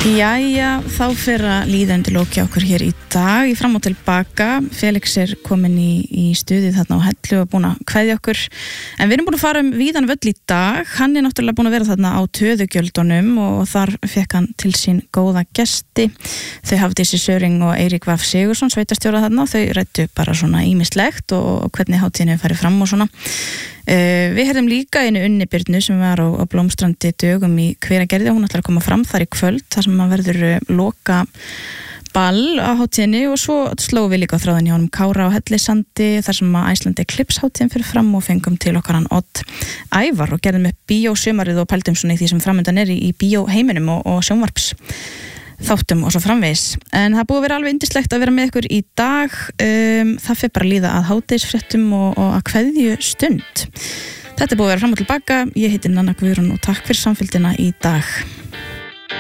Jæja, þá fer að líða undir loki okkur hér í dag í fram og tilbaka. Felix komin í stuðið þarna á Hellu og búin að kveðja okkur. En við erum búin að fara víðan völl í dag. Hann náttúrulega búin að vera þarna á Töðugjöldunum og þar fekk hann til sín góða gesti. Þau Hafdísi Söring og Eirík Vaf Sigursson, sveitarstjóra þarna. Þau ræddu bara svona ýmislegt og hvernig hátíðinni farið fram og svona. Við heyrðum líka einu Unni Birnu sem var á Blómstrandi dögum í Hveragerði. Hún ætlar að koma fram þar í kvöld þar sem verður loka ball á hátíðinni og svo slóum við líka á þráðin hjá honum Kára á Hellisandi þar sem að Iceland Eclipse hátíðin fyrir fram og fengum til okkar hann Odd Ævar og gerðum upp bíósumarið og pældum svona í því sem framöndan í bíóheiminum og sjónvarps þáttum og svo framvegis. En það búið að vera alveg yndislegt að vera með ykkur í dag. Það fer bara að líða að hádegisfréttum og að kveðju stund. Þetta búið að vera fram og tilbaka. Ég heiti Nanna Guðrún og takk fyrir samfylgdina í dag.